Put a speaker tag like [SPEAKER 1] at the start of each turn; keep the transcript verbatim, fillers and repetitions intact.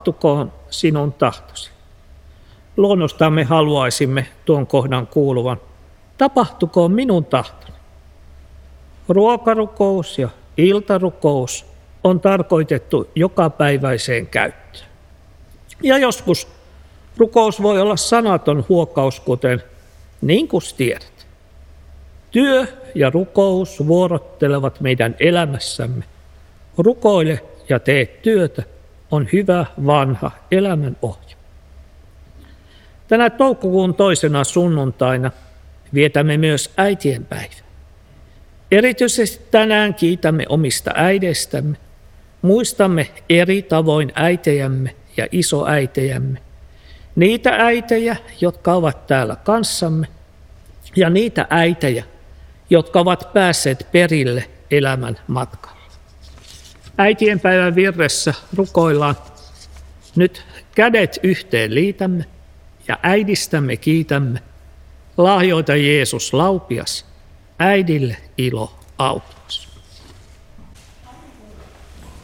[SPEAKER 1] Tapahtukoon sinun tahtosi. Luonnostaan me haluaisimme tuon kohdan kuuluvan. Tapahtukoon minun tahtoni. Ruokarukous ja iltarukous on tarkoitettu jokapäiväiseen käyttöön. Ja joskus rukous voi olla sanaton huokaus, kuten niin kuin tiedät. Työ ja rukous vuorottelevat meidän elämässämme. Rukoile ja tee työtä on hyvä vanha elämän ohje. Tänä toukokuun toisena sunnuntaina vietämme myös äitien päivää. Erityisesti tänään kiitämme omista äideistämme, muistamme eri tavoin äitejämme ja isoäitejämme, niitä äitejä, jotka ovat täällä kanssamme, ja niitä äitejä, jotka ovat päässeet perille elämän matkalla. Äitien päivän virressä rukoillaan, nyt kädet yhteen liitämme ja äidistämme kiitämme, lahjoita Jeesus laupias, äidille ilo autuas.